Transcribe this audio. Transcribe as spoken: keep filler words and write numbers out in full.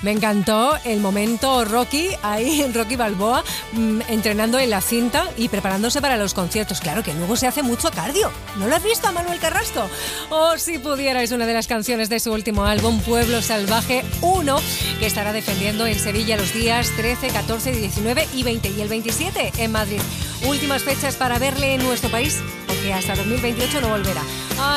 Me encantó el momento Rocky, ahí Rocky Balboa, mmm, entrenando en la cinta y preparándose para los conciertos. Claro que luego se hace mucho cardio. ¿No lo has visto a Manuel Carrasco? O si pudierais, una de las canciones de su último álbum, Pueblo Salvaje uno, que estará defendiendo en Sevilla los días trece, catorce, diecinueve y veinte, y el veintisiete en Madrid. Últimas fechas para verle en nuestro país, porque hasta dos mil veintiocho no volverá.